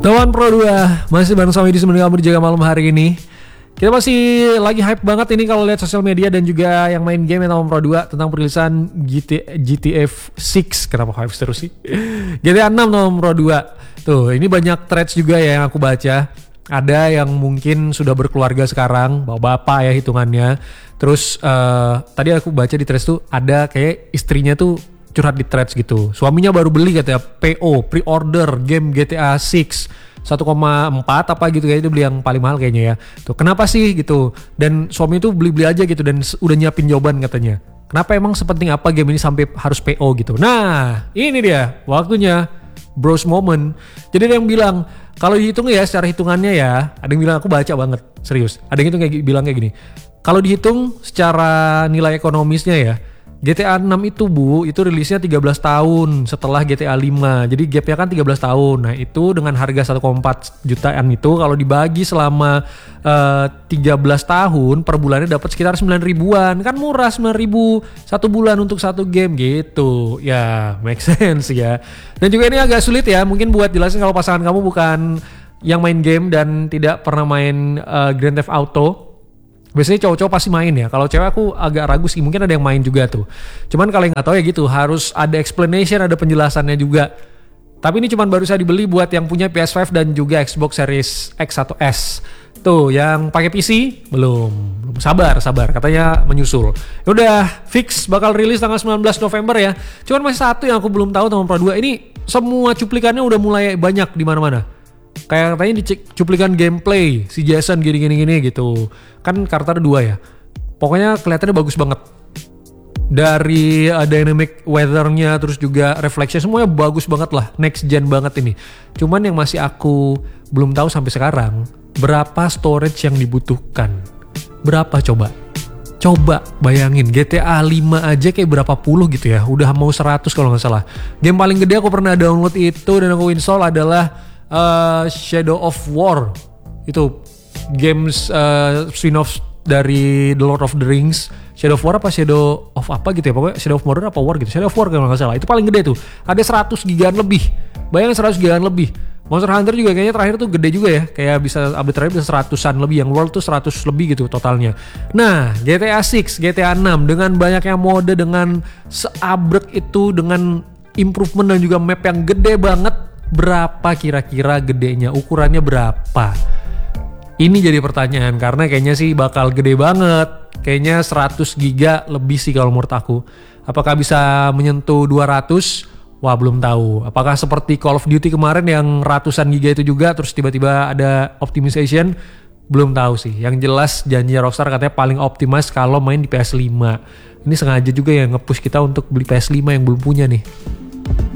Kawan Pro 2 masih bareng sama di semenit kamu dijaga malam hari ini. Kita masih lagi hype banget ini kalau lihat sosial media dan juga yang main game yang Kawan Pro 2 tentang perilisan GTA 6. Kenapa hype terus sih? GTA 6 Kawan Pro 2. Tuh, ini banyak threads juga ya yang aku baca. Ada yang mungkin sudah berkeluarga sekarang, bapak ya hitungannya. Terus tadi aku baca di threads tuh ada kayak istrinya tuh curhat di threads gitu. Suaminya baru beli katanya PO, pre-order game GTA 6 1,4 apa gitu kayaknya, dia beli yang paling mahal kayaknya ya. Tuh, kenapa sih gitu? Dan suami itu beli-beli aja gitu dan udah nyiapin jawaban katanya. Kenapa emang sepenting apa game ini sampai harus PO gitu? Nah, ini dia waktunya bros moment. Jadi ada yang bilang kalau dihitung ya secara hitungannya ya, ada yang bilang aku baca banget, serius. Ada yang bilang kayak gini. Kalau dihitung secara nilai ekonomisnya ya, GTA 6 itu itu rilisnya 13 tahun setelah GTA 5. Jadi gapnya kan 13 tahun. Nah itu dengan harga 1,4 jutaan itu kalau dibagi selama 13 tahun per bulannya dapat sekitar 9 ribuan. Kan murah 9 ribu satu bulan untuk satu game gitu. Ya make sense ya. Dan juga ini agak sulit ya mungkin buat jelasin kalau pasangan kamu bukan yang main game dan tidak pernah main Grand Theft Auto. Biasanya cowok-cowok pasti main ya. Kalau cewek aku agak ragu sih, mungkin ada yang main juga tuh. Cuman kalau yang nggak tahu ya gitu, harus ada explanation, ada penjelasannya juga. Tapi ini cuman baru saya dibeli buat yang punya PS5 dan juga Xbox Series X atau S. Tuh, yang pakai PC belum. Sabar, katanya menyusul. Udah fix bakal rilis tanggal 19 November ya. Cuman masih satu yang aku belum tahu teman Pro 2. Ini semua cuplikannya udah mulai banyak di mana-mana. Kayak katanya cuplikan gameplay si Jason gini gitu. Kan karakter 2 ya. Pokoknya kelihatannya bagus banget. Dari dynamic weather-nya terus juga reflection semuanya bagus banget lah. Next gen banget ini. Cuman yang masih aku belum tahu sampai sekarang berapa storage yang dibutuhkan. Berapa coba? Coba bayangin GTA 5 aja kayak berapa puluh gitu ya. Udah mau 100 kalau gak salah. Game paling gede aku pernah download itu dan aku install adalah Shadow of War. Itu games spin-off dari The Lord of the Rings. Shadow of War apa Shadow of apa gitu ya, pokoknya Shadow of Mordor apa War gitu. Shadow of War kalau gak salah. Itu paling gede tuh. Ada 100 gigaan lebih. Bayangin 100 gigaan lebih. Monster Hunter juga kayaknya terakhir tuh gede juga ya. Kayak bisa update terakhir bisa 100-an lebih. Yang World tuh 100 lebih gitu totalnya. Nah GTA 6, GTA 6 dengan banyaknya mode, dengan seabrek itu, dengan improvement dan juga map yang gede banget. Berapa kira-kira gedenya? Ukurannya berapa? Ini jadi pertanyaan karena kayaknya sih bakal gede banget. Kayaknya 100 giga lebih sih kalau menurut aku. Apakah bisa menyentuh 200? Wah belum tahu. Apakah seperti Call of Duty kemarin yang ratusan giga itu juga terus tiba-tiba ada optimization? Belum tahu sih. Yang jelas janji Rockstar katanya paling optimize kalau main di PS5. Ini sengaja juga ya nge-push kita untuk beli PS5 yang belum punya nih.